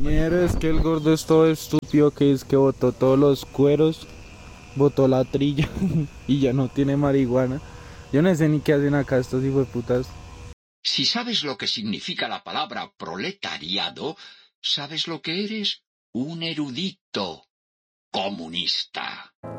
Mierda, es que el gordo es todo estúpido que es que botó todos los cueros, botó la trilla y ya no tiene marihuana. Yo no sé ni qué hacen acá estos hijueputas. Si sabes lo que significa la palabra proletariado, sabes lo que eres: un erudito comunista.